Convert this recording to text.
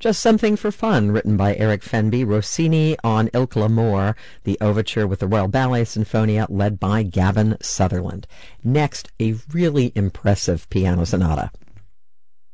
Just Something for Fun, written by Eric Fenby, Rossini on Il Clamore, the overture with the Royal Ballet Sinfonia led by Gavin Sutherland. Next, a really impressive piano sonata.